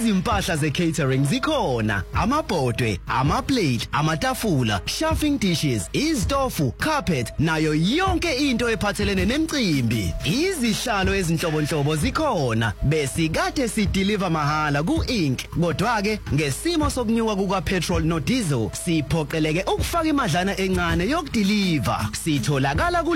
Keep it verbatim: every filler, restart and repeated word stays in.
Izimpahla ze-catering zikhona. Amabhodwe, ama-plate, amatafula, chafing dishes, izitofu, carpet, nayo yonke into ephathelene nemicimbi. Izihlalo ezinhlobonhlobo zikhona. Bese kade sideliver mahala ku-Inc. Kodwa-ke ngesimo sokunyuka kuka-petrol no-diesel siphoqeleke ukufaka imadlana encane yokudeliver. Sitholakala ku